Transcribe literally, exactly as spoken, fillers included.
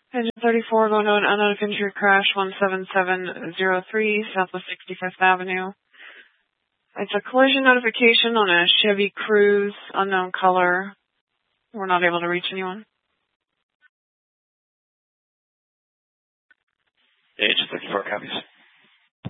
Engine thirty-four going to an unknown infantry crash, one seven seven zero three, Southwest sixty-fifth Avenue. It's a collision notification on a Chevy Cruze, unknown color. We're not able to reach anyone. Engine thirty-four copies.